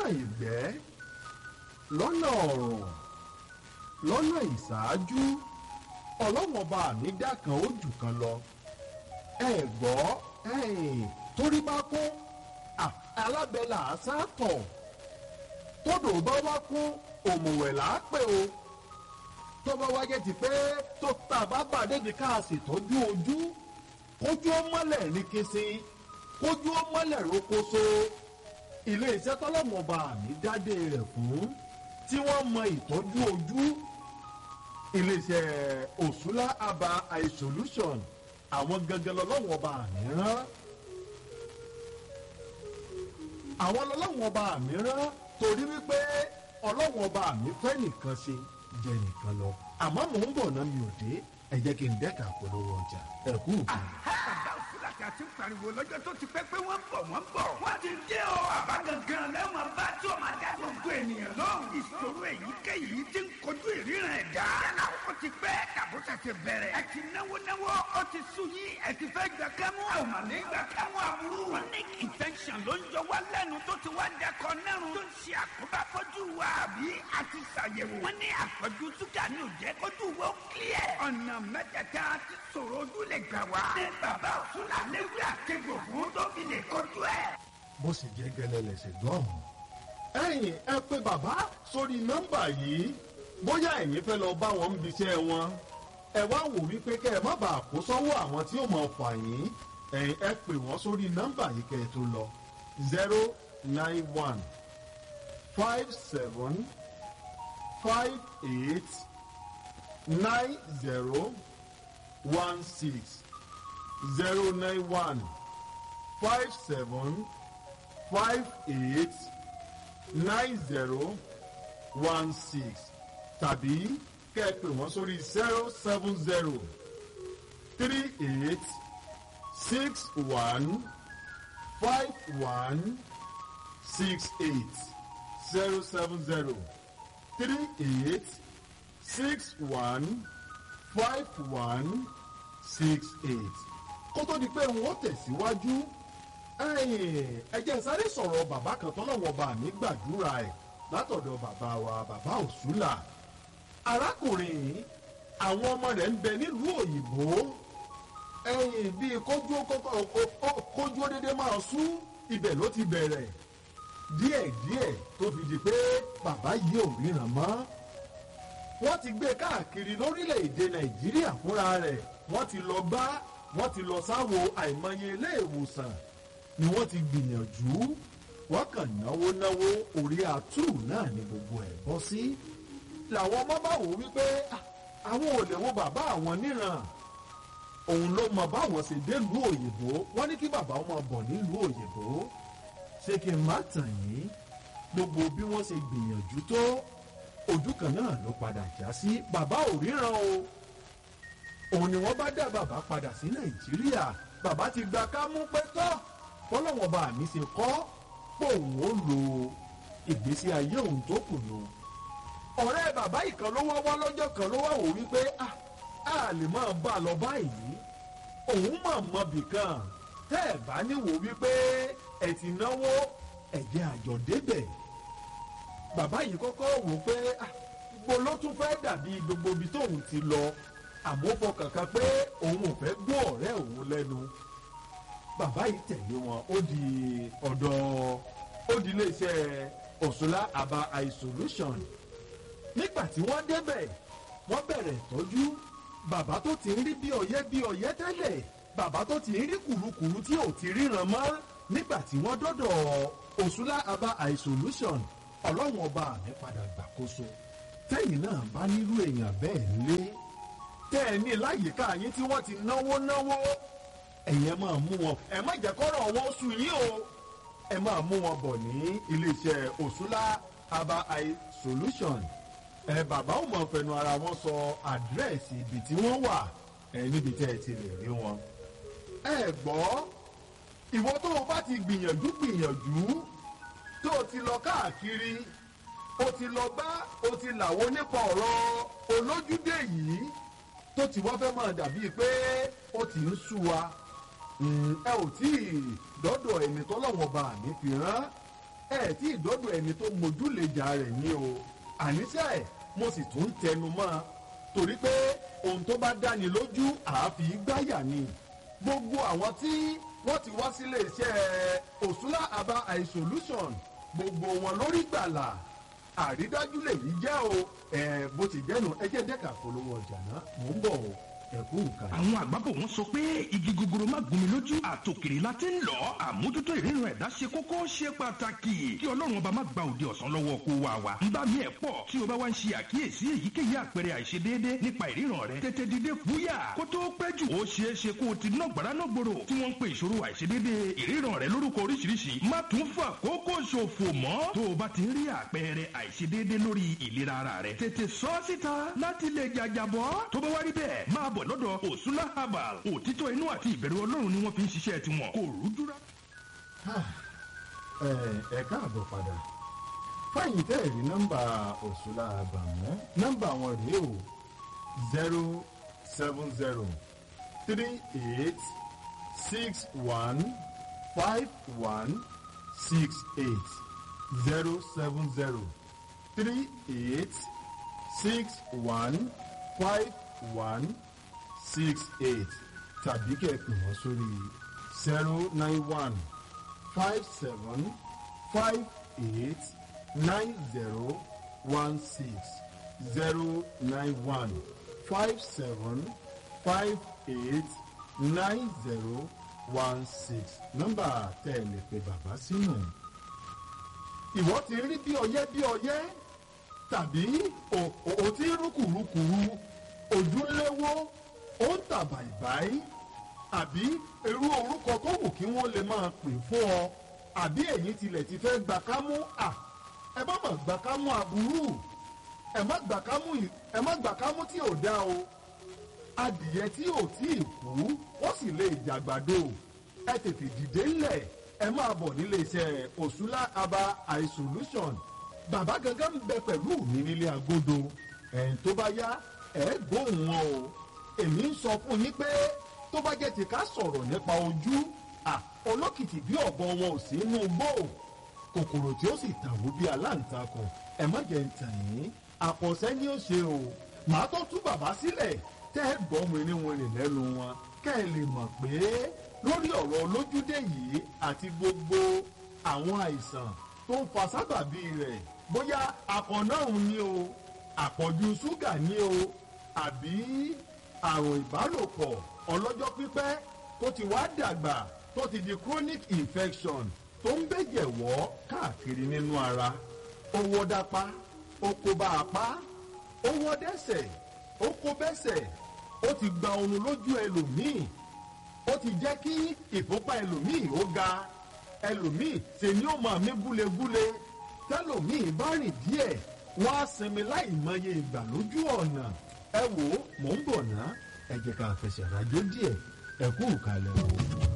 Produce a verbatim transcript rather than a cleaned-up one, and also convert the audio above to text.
lọ́nà ìgbẹ́ lọ́nà ọ̀rọ̀ lọ́nà ìṣáájú ọlọ́run ọba mi dá kan ó jù kan lọ ẹ gbọ́ torí bá kún alábẹ́là àṣàtọ̀ tódò bá wá kún òmùwẹ̀ là á pè o tó bá wáyé ti pé tó tàbá bàdébi ká ṣètọ́jú ojú kójú ó mọ́lẹ̀ ní kése kójú ó mọ́lẹ̀ rókóso ilé iṣẹ́ tọ́lọ́mọ ọba mi dádé rẹ̀ fún tí wọ́n mọ ìtọ́jú ojú ilé iṣẹ́ Òṣùlá Aba Eye Solution àwọn gangan lọ́lọ́wọ́ ọba mi rán àwọn lọ́lọ́wọ́ ọba mi rán torí wípé ọlọ́wọ́ ọba mi fẹ́ nìkan ṣe jẹ́ nìkan lọ àmọ́ mò ń bọ̀ náà mi ò dé ẹ jẹ́ kí n dẹ́ka polówó ọjà ẹ kú kan. bàbá Òṣùlá kí a ti ń pariwo lọ́jọ́ tó ti pẹ́ pé wọ́n ń bọ̀ wọ́n ń bọ̀. wọ́n ti dé o àbá gangan lẹ́wọ̀n bá tí o máa dá gbogbo ènìyàn lọ́rùn. ìṣòro èyíkéyìí ti ń kojú ìríran ẹ̀dá. yálà ó ti pẹ́ tàbó ṣẹ̀ṣẹ̀ bẹ̀rẹ̀. ẹ ti náwó náwó ó ti sú yín ẹ ti fẹ́ gbà kámú. a ò mà ní gbà kámú aburú. chronic infection ló ń yọ wá lẹ́nu tó ti wá dẹkọ nẹ́rùn. tó ń ṣe àkóbá fọ́jú wa àbí a ti ṣàyẹ̀wò. wọ́n ní àpọ̀jù ṣúgà ní òjẹ́ kójú wo clear. ọ̀nà mẹ́tẹ̀ẹ̀ta ti sọ̀rọ̀ ojú lè gbà wá. ní bàbá Òṣùlá léwu àkegbò fún tó fi lè kojú ẹ̀. bó sì jẹ́ gẹ́lẹ́ lẹ̀sẹ̀ gbọ́ọ̀mù. ẹ̀yin ẹ pé bàbá sórí nọ́mbà yìí bóyá ẹ̀yin fẹ́ lọ bá wọn ń biṣẹ́ wọn ẹ wá wò wípé kẹ́ ẹ má bàa kó sọ́wọ́ àwọn tí ó mọ̀ fà yín ẹ̀yin ẹ pè wọ́n sórí nọ́mbà yìí kẹ́ ẹ tó lọ zero nine one five seven five eight nine zero one six zero nine one five seven five eight nine zero one six tàbí kẹ́ ẹ pè wọ́n sórí zero seven zero three eight six one five one six eight zero seven zero three eight six one five one six eight kó tó di pé wọ́n tẹ̀síwájú ẹ jẹ́ sáré sọ̀rọ̀ bàbá kan tọ́lọ́wọ́ bá mi gbàdúrà ẹ̀ látọ̀dọ̀ bàbá wa bàbá Òṣùlá arákùnrin yìí àwọn ọmọ rẹ̀ ń bẹ nílùú òyìnbó ẹ̀yìn bíi kójú kójú dédé máa sú ibẹ̀ ló ti bẹ̀rẹ̀ díẹ̀díẹ̀ tó fi di pé bàbá yìí ò ríran mọ́ wọ́n ti gbé káàkiri lórílẹ̀‐èdè Nàìjíríà fúnra rẹ̀ wọ́n ti lọ bá wọ́n ti lọ sáwo àìmọye ilé ìwòsàn ni wọ́n ti gbìyànjú wọ́n kàn náwó náwó orí àtú náà ni gbogbo ẹ̀ bọ́ sí. làwọn ọmọ bá wò wípé àwọn ò lè wo bàbá àwọn níran òun ló mọ báwọn ṣe délùú òyìnbó wọ́n ní kí bàbá wọn bọ̀ nílùú òyìnbó ṣé kí n má tàn yín gbogbo bí wọ́n ṣe gbìyànjú tó ojú kan náà ló padà já sí bàbá ò ríran o òun ni wọ́n bá dá bàbá padà sí Nàìjíríà bàbá ti gba kámú pé tọ́ fọlọ́wọ́n bá mi ṣe kọ́ pòun ó lo ìgbésí ayé òun tó kù lò. ọ̀rẹ́ bàbá ìkan ló wá wá lọ́jọ́ kan ló wá wò wípé a lè máa bá a lọ báyìí òun mà mọ bìkan tẹ́ ẹ̀ bá níwò wípé ẹ̀ ti náwó ẹ̀jẹ̀ àjọ débẹ̀. bàbá yìí kọ́kọ́ wò pé gbogbo ló tún fẹ́ dàbí gbogbo ibi tóun ti lọ àmọ́ fọkàn kan pé òun ò fẹ́ gbọ́ ọ̀rẹ́ òun lẹ́nu bàbá yìí tẹ̀lé wọn ó di ọ̀dọ̀ ó di iléeṣẹ́ Òṣùlá Aba Eye Solution nígbà tí wọ́n débẹ̀ wọ́n bẹ̀rẹ̀ ìtọ́jú bàbá tó ti ń rí bí ọ̀yẹ́ bí ọ̀yẹ́ tẹ́lẹ̀ bàbá tó ti ń rí kùrukùru tí ò ti ríran mọ́ nígbà tí wọ́n dọ́dọ̀ Òṣùlá Aba Eye Solution ọlọ́run ọba mi padà gbàkóso tẹ́yìn náà bá nírú èèyàn bẹ́ẹ̀ lé tẹ́ ẹ ní láyìíká yín tí wọ́n ti náwó náwó ẹ̀yin máa mú wọn ẹ má jẹ́ kọ́rọ̀ wọn sú yín o ẹ máa mú wọn bọ̀ ní iléeṣẹ́ Òṣùlá Aba Eye Solution ẹ bàbá ò mọ̀ fẹnu ara wọn sọ àdírẹ́sì ibi tí wọ́n wà ẹ níbi tẹ́ ẹ ti lè rí wọn. ẹ gbọ́ ìwọ tó o bá ti gbìyànjú gbìyànjú tó o ti lọ káàkiri o ti lọ bá o ti làwọn nípa ọ̀rọ̀ olójúdé yìí tó ti wá fẹ́ máa dàbíi pé ó ti ń sú wa ẹ ò tí ì dọ́dọ̀ ẹni tọ́lọ́wọ́n bá mi fi rán ẹ tí ìdọ́dọ̀ ẹni tó mójúlẹ̀jà rẹ̀ ní o àníṣe ẹ̀ mo sì tún tẹnu mọ́ ọ torí pé ohun tó bá dáni lójú àáfi gbáyà ni gbogbo àwọn tí wọ́n ti wá sílé iṣẹ́ Òṣùlá Aba Eye Solution gbogbo wọn lórí gbàlà àrídájú lèyí jẹ́ o ẹ̀ bó ti jẹ́nu ẹjẹ́ dẹ́ka polówó ọjà náà mò ń bọ̀ o ẹ̀kú nǹkan. àwọn àgbàbọ̀ wọn sọ pé igi gogoro má gún mi lójú àtòkèrè la ti ń lọ àmójútó ìríran ẹ̀dá ṣe kókó ṣe pàtàkì kí ọlọ́run ọba má gba òde ọ̀sán lọ́wọ́ kó wa wa. ń bá mi ẹ̀ pọ̀ tí o bá wá ń ṣe àkíyèsí èyíkéyìí àpẹẹrẹ àìṣedéédé nípa ìríran rẹ tètè dìde fúyà kó tó pẹ́ jù ó ṣeé ṣe kó o ti ná gbàrà náà gbòòrò tí wọ́n ń pe ìṣòro àìṣedéédé ìríran rẹ lórúkọ oríṣiríṣi má tún fà kókó ṣòfò mọ́ tó o bá ti rí àpẹẹrẹ àìṣedéédé lórí ìlera ara rẹ tètè sọ síta láti lè jàjàbọ́ tó bá wá rí bẹ́ẹ̀ máa bọ̀ lọ́dọ̀ Òṣùlá Herbal òtítọ́ inú àti ìbẹ̀rù ọlọ́run ni wọ́n fi ń ṣiṣẹ́ tiwọn kò rújúra. ẹ káàbọ̀ padà fáyìn tẹ́ ẹ̀ rí nọ́mbà Òṣùlá Herbal mọ́ nọ́mbà wọn rèé o zero seven zero three eight six one five one six eight zero seven zero three eight six one five one six eight tàbí kẹ́ ẹ pè wọ́n sórí zero nine one five seven five eight nine zero one six zero nine one five seven five eight nine zero one six nọ́mbà tẹ́ ẹ lè pe bàbá sínú. ìwọ ti rí bí ọyẹ́ bí ọyẹ́ tàbí o ti rúkùrúkùrú ojúléwó ó ń tàbà ìbáyé àbí irú orúkọ tó wù kí wọ́n lè máa pè fún ọ àbí ẹ̀yin tilẹ̀ ti fẹ́ gbà kámú à ẹ má má gbà kámú aburú ẹ má gbà kámú ẹ má gbà kámú tí ò dá o adìyẹ tí ò tí ì kú wọ́n sì lè jàgbàdo ẹ tètè dìde ńlẹ̀ ẹ máa bọ̀ nílé iṣẹ́ Òṣùlá Aba Eye Solution bàbá gangan ń bẹ pẹ̀lú mi nílé agodo ẹ̀yìn tó bá yá ẹ̀ gbóhùn wọn o èmi ń sọ fún yín pé tó bá jẹ́ ti ká sọ̀rọ̀ nípa ojú à olókìkí bí ọ̀bọ wọn ò sí inú igbó kòkòrò tí ó sì tàwó bí aláǹtakùn ẹ má jẹ́ ń tàn yín àpọ̀sẹ́ ni ó ṣe o màá tó tú bàbá sílẹ̀ tẹ́ ẹ gbọ́ mi ní wọn rìn lẹ́nu wọn kẹ́ ẹ lè mọ̀ pé lórí ọ̀rọ̀ olójúdé yìí àti gbogbo àwọn àìsàn tó ń fa sábàbí rẹ̀ bóyá àkànnáhùn ni o àpọ̀jù ṣúgà ni o àbí àrùn ìbálòpọ̀ ọlọ́jọ́ pípẹ́ tó ti wá dàgbà tó ti di chronic infection tó ń bẹ̀jẹ̀ wọ́ káàkiri nínú ara ó wọ́ dápá ó kó bá apá ó wọ́ dẹ́sẹ̀ ó kó bẹ́sẹ̀ ó ti gba oorun lójú ẹlòmíì ó ti jẹ́ kí ìfúnpá ẹlòmíì ó ga ẹlòmíì ṣe ni ó máa mí gúlegúle tẹlòmíì bá rìn díẹ̀ wọ́n á sinmi láì mọye ìgbà lójú ọ̀nà ẹ wò ó mò ń bọ̀ ná ẹ jẹ́ ká fẹsẹ̀ rájò díẹ̀ ẹ kú ìkàlẹ̀ o.